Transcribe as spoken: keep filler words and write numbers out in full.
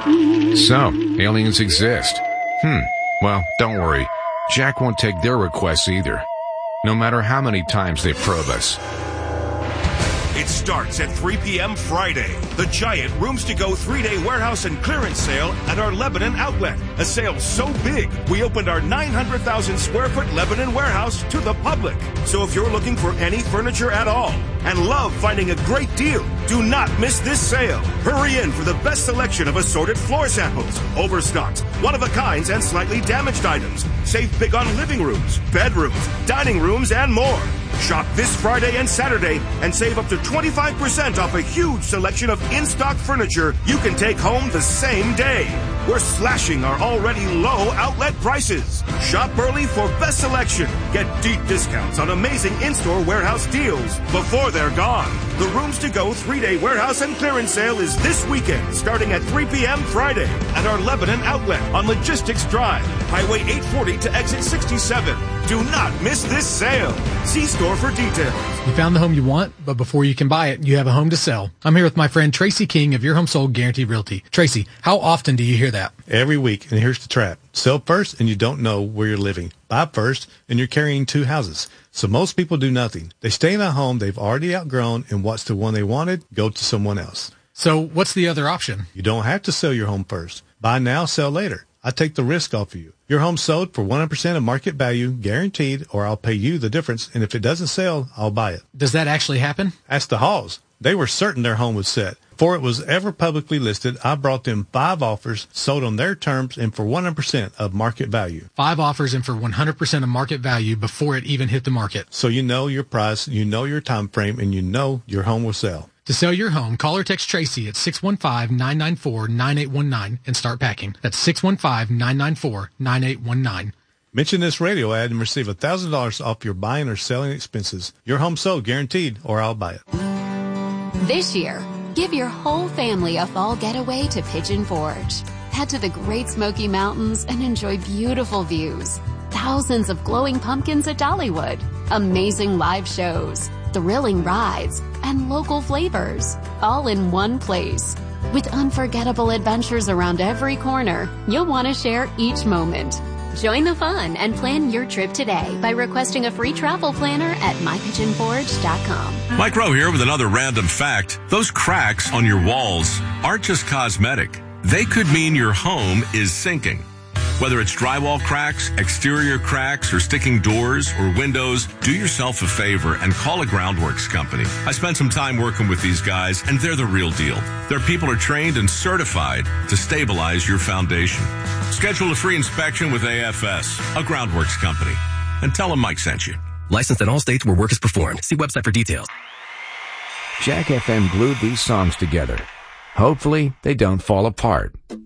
So, aliens exist. Hmm, well, don't worry. Jack won't take their requests either, no matter how many times they probe us. It starts at three p.m. Friday. The giant Rooms to Go three-day warehouse and clearance sale at our Lebanon outlet. A sale so big, we opened our nine hundred thousand square foot Lebanon warehouse to the public. So if you're looking for any furniture at all and love finding a great deal, do not miss this sale. Hurry in for the best selection of assorted floor samples, overstocks, one-of-a-kinds, and slightly damaged items. Save big on living rooms, bedrooms, dining rooms, and more. Shop this Friday and Saturday and save up to twenty-five percent off a huge selection of in-stock furniture you can take home the same day. We're slashing our already low outlet prices. Shop early for best selection. Get deep discounts on amazing in-store warehouse deals before they're gone. The Rooms to Go three-day warehouse and clearance sale is this weekend, starting at three p.m. Friday at our Lebanon outlet on Logistics Drive, Highway eight forty to exit sixty-seven. Do not miss this sale. See store for details. You found the home you want, but before you can buy it, you have a home to sell. I'm here with my friend Tracy King of Your Home Sold Guarantee Realty. Tracy, how often do you hear that? Every week, and here's the trap. Sell first and you don't know where you're living. Buy first and you're carrying two houses. So most people do nothing. They stay in a home they've already outgrown, and what's the one they wanted, go to someone else. So what's the other option? You don't have to sell your home first. Buy now, sell later. I take the risk off of you. Your home sold for one hundred percent of market value, guaranteed, or I'll pay you the difference, and if it doesn't sell, I'll buy it. Does that actually happen? Ask the Halls. They were certain their home was set. Before it was ever publicly listed, I brought them five offers, sold on their terms, and for one hundred percent of market value. Five offers and for one hundred percent of market value before it even hit the market. So you know your price, you know your time frame, and you know your home will sell. To sell your home, call or text Tracy at six one five, nine nine four, nine eight one nine and start packing. That's six one five, nine nine four, nine eight one nine. Mention this radio ad and receive one thousand dollars off your buying or selling expenses. Your home sold, guaranteed, or I'll buy it. This year, give your whole family a fall getaway to Pigeon Forge. Head to the Great Smoky Mountains and enjoy beautiful views. Thousands of glowing pumpkins at Dollywood. Amazing live shows, thrilling rides, and local flavors, all in one place. With unforgettable adventures around every corner, you'll want to share each moment. Join the fun and plan your trip today by requesting a free travel planner at my pigeon forge dot com. Mike Rowe here with another random fact. Those cracks on your walls aren't just cosmetic. They could mean your home is sinking. Whether it's drywall cracks, exterior cracks, or sticking doors or windows, do yourself a favor and call a Groundworks company. I spent some time working with these guys, and they're the real deal. Their people are trained and certified to stabilize your foundation. Schedule a free inspection with A F S, a Groundworks company, and tell them Mike sent you. Licensed in all states where work is performed. See website for details. Jack F M glued these songs together. Hopefully, they don't fall apart.